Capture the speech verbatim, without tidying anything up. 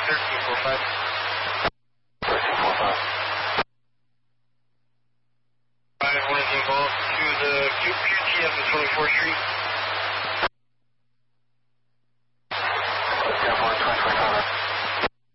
thirteen four five. thirteen four five. I want to involve to the Q T F of twenty-fourth Street.